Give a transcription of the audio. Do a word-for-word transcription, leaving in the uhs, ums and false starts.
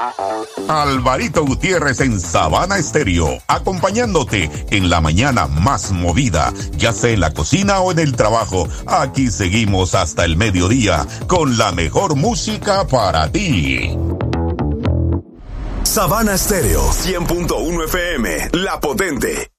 Alvarito Gutiérrez en Sabana Estéreo, acompañándote en la mañana más movida, ya sea en la cocina o en el trabajo. Aquí seguimos hasta el mediodía con la mejor música para ti. Sabana Estéreo cien punto uno F M, La Potente.